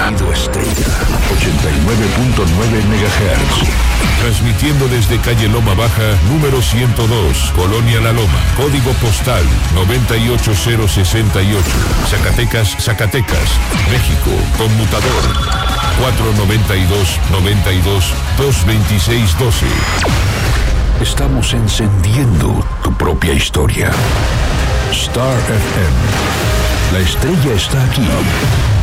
Sonido Estrella, 89.9 MHz. Transmitiendo desde calle Loma Baja, número 102, Colonia La Loma, código postal 98068, Zacatecas, Zacatecas, México, conmutador 492-92-226-12. Estamos encendiendo tu propia historia. Star FM. La estrella está aquí.